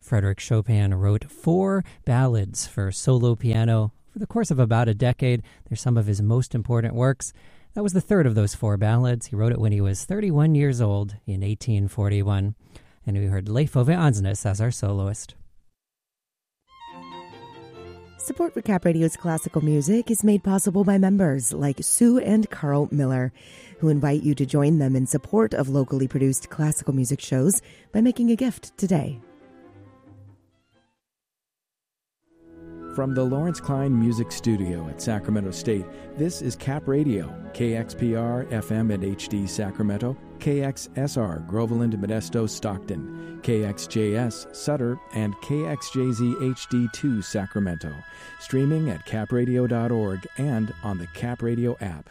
Frédéric Chopin wrote 4 ballads for solo piano over the course of about a decade. They're some of his most important works. That was the third of those 4 ballads. He wrote it when he was 31 years old in 1841. And we heard Leif Ove Andsnes as our soloist. Support for Cap Radio's classical music is made possible by members like Sue and Carl Miller, who invite you to join them in support of locally produced classical music shows by making a gift today. From the Lawrence Klein Music Studio at Sacramento State, this is Cap Radio, KXPR FM and HD Sacramento, KXSR Groveland, Modesto, Stockton, KXJS Sutter, and KXJZ HD2 Sacramento. Streaming at capradio.org and on the Cap Radio app.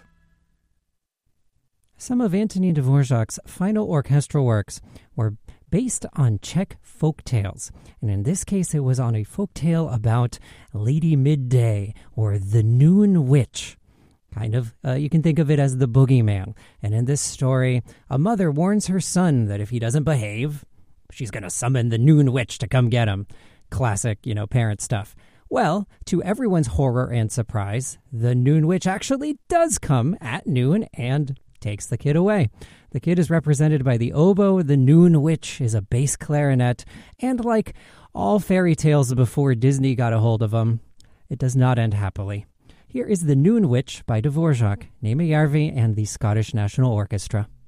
Some of Antonin Dvorak's final orchestral works were based on Czech folk tales. And in this case, it was on a folk tale about Lady Midday, or the Noon Witch. Kind of, you can think of it as the boogeyman. And in this story, a mother warns her son that if he doesn't behave, she's going to summon the Noon Witch to come get him. Classic, parent stuff. Well, to everyone's horror and surprise, the Noon Witch actually does come at noon and takes the kid away. The kid is represented by the oboe. The Noon Witch is a bass clarinet. And like all fairy tales before Disney got a hold of them, it does not end happily. Here is The Noon Witch by Dvorak, Nema Järvi, and the Scottish National Orchestra.